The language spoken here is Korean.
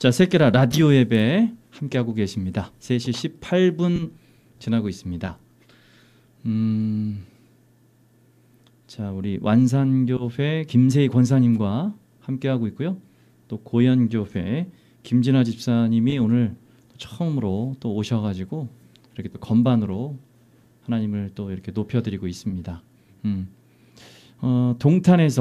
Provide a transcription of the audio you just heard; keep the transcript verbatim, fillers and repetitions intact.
자, 새끼라 라디오 예배 함께하고 계십니다. 세 시 십팔 분 지나고 있습니다. 음, 자, 우리 완산교회 김세희 권사님과 함께하고 있고요. 또 고현교회 김진아 집사님이 오늘 처음으로 또 오셔가지고 이렇게 또 건반으로 하나님을 또 이렇게 높여드리고 있습니다. 음, 어, 동탄에서